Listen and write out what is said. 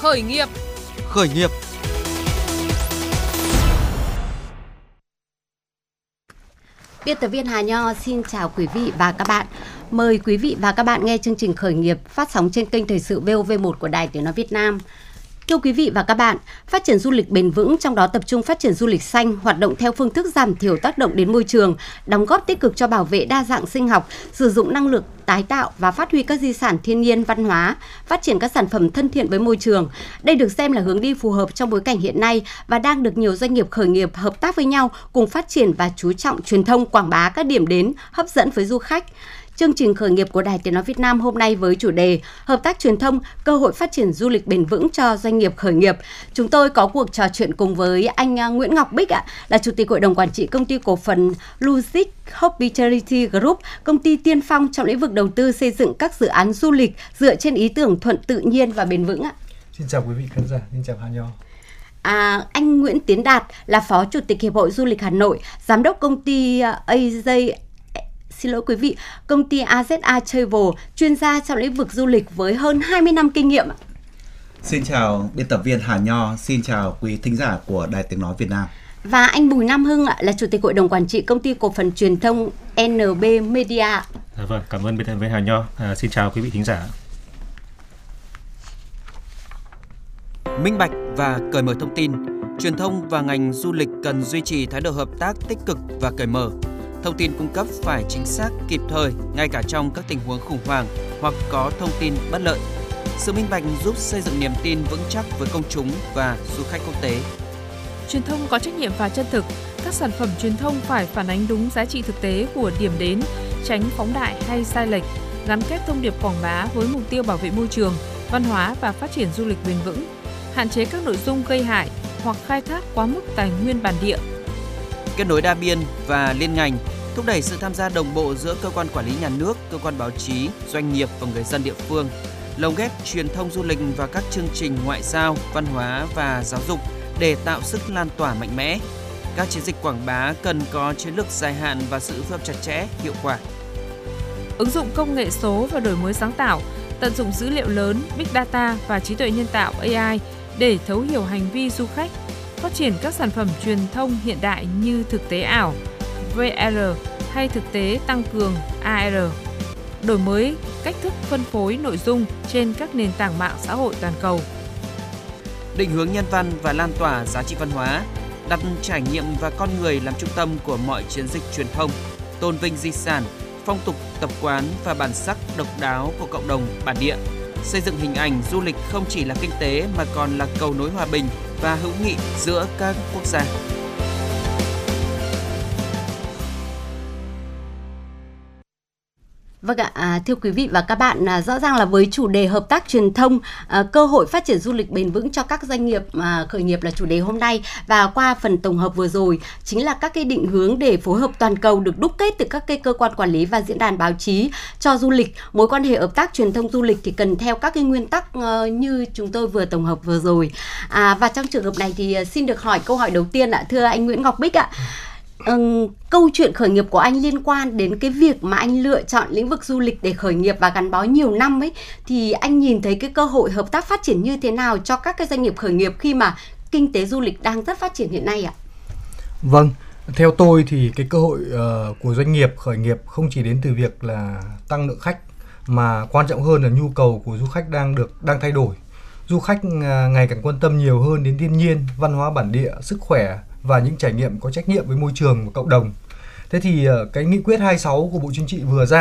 Khởi nghiệp. Khởi nghiệp. Biên tập viên Hà Nho xin chào quý vị và các bạn. Mời quý vị và các bạn nghe chương trình Khởi nghiệp phát sóng trên kênh Thời sự VOV1 của Đài Tiếng nói Việt Nam. Thưa quý vị và các bạn, phát triển du lịch bền vững, trong đó tập trung phát triển du lịch xanh, hoạt động theo phương thức giảm thiểu tác động đến môi trường, đóng góp tích cực cho bảo vệ đa dạng sinh học, sử dụng năng lượng tái tạo và phát huy các di sản thiên nhiên văn hóa, phát triển các sản phẩm thân thiện với môi trường. Đây được xem là hướng đi phù hợp trong bối cảnh hiện nay và đang được nhiều doanh nghiệp khởi nghiệp hợp tác với nhau cùng phát triển và chú trọng truyền thông quảng bá các điểm đến hấp dẫn với du khách. Chương trình Khởi nghiệp của Đài Tiếng nói Việt Nam hôm nay với chủ đề Hợp tác truyền thông, cơ hội phát triển du lịch bền vững cho doanh nghiệp khởi nghiệp. Chúng tôi có cuộc trò chuyện cùng với anh Nguyễn Ngọc Bích là Chủ tịch Hội đồng Quản trị Công ty Cổ phần Ludic Hospitality Group, công ty tiên phong trong lĩnh vực đầu tư xây dựng các dự án du lịch dựa trên ý tưởng thuận tự nhiên và bền vững. Xin chào quý vị khán giả, xin chào Hà Nho. Anh Nguyễn Tiến Đạt là Phó Chủ tịch Hiệp hội Du lịch Hà Nội, Giám đốc công ty công ty AZA Travel, chuyên gia trong lĩnh vực du lịch với hơn 20 năm kinh nghiệm. Xin chào biên tập viên Hà Nho, xin chào quý thính giả của Đài Tiếng nói Việt Nam. Và anh Bùi Nam Hưng là Chủ tịch Hội đồng Quản trị Công ty Cổ phần Truyền thông NB Media. Vâng, cảm ơn biên tập viên Hà Nho. Xin chào quý vị thính giả. Minh bạch và cởi mở thông tin, truyền thông và ngành du lịch cần duy trì thái độ hợp tác tích cực và cởi mở. Thông tin cung cấp phải chính xác, kịp thời, ngay cả trong các tình huống khủng hoảng hoặc có thông tin bất lợi. Sự minh bạch giúp xây dựng niềm tin vững chắc với công chúng và du khách quốc tế. Truyền thông có trách nhiệm và chân thực. Các sản phẩm truyền thông phải phản ánh đúng giá trị thực tế của điểm đến, tránh phóng đại hay sai lệch, gắn kết thông điệp quảng bá với mục tiêu bảo vệ môi trường, văn hóa và phát triển du lịch bền vững. Hạn chế các nội dung gây hại hoặc khai thác quá mức tài nguyên bản địa. Kết nối đa biên và liên ngành, thúc đẩy sự tham gia đồng bộ giữa cơ quan quản lý nhà nước, cơ quan báo chí, doanh nghiệp và người dân địa phương, lồng ghép truyền thông du lịch vào các chương trình ngoại giao, văn hóa và giáo dục để tạo sức lan tỏa mạnh mẽ. Các chiến dịch quảng bá cần có chiến lược dài hạn và sự phối hợp chặt chẽ, hiệu quả. Ứng dụng công nghệ số và đổi mới sáng tạo, tận dụng dữ liệu lớn, Big Data và trí tuệ nhân tạo AI để thấu hiểu hành vi du khách, phát triển các sản phẩm truyền thông hiện đại như thực tế ảo, VR hay thực tế tăng cường AR, đổi mới cách thức phân phối nội dung trên các nền tảng mạng xã hội toàn cầu. Định hướng nhân văn và lan tỏa giá trị văn hóa, đặt trải nghiệm và con người làm trung tâm của mọi chiến dịch truyền thông, tôn vinh di sản, phong tục, tập quán và bản sắc độc đáo của cộng đồng bản địa. Xây dựng hình ảnh du lịch không chỉ là kinh tế mà còn là cầu nối hòa bình và hữu nghị giữa các quốc gia. Vâng ạ, thưa quý vị và các bạn, rõ ràng là với chủ đề hợp tác truyền thông, cơ hội phát triển du lịch bền vững cho các doanh nghiệp khởi nghiệp là chủ đề hôm nay, và qua phần tổng hợp vừa rồi chính là các cái định hướng để phối hợp toàn cầu được đúc kết từ các cái cơ quan quản lý và diễn đàn báo chí cho du lịch. Mối quan hệ hợp tác truyền thông du lịch thì cần theo các cái nguyên tắc như chúng tôi vừa tổng hợp vừa rồi. Và trong trường hợp này thì xin được hỏi câu hỏi đầu tiên ạ, thưa anh Nguyễn Ngọc Bích ạ. Câu chuyện khởi nghiệp của anh liên quan đến cái việc mà anh lựa chọn lĩnh vực du lịch để khởi nghiệp và gắn bó nhiều năm ấy, thì anh nhìn thấy cái cơ hội hợp tác phát triển như thế nào cho các cái doanh nghiệp khởi nghiệp khi mà kinh tế du lịch đang rất phát triển hiện nay ạ? Vâng, theo tôi thì cái cơ hội của doanh nghiệp khởi nghiệp không chỉ đến từ việc là tăng lượng khách, mà quan trọng hơn là nhu cầu của du khách đang thay đổi. Du khách ngày càng quan tâm nhiều hơn đến thiên nhiên, văn hóa bản địa, sức khỏe và những trải nghiệm có trách nhiệm với môi trường và cộng đồng. Thế thì cái nghị quyết 26 của Bộ Chính trị vừa ra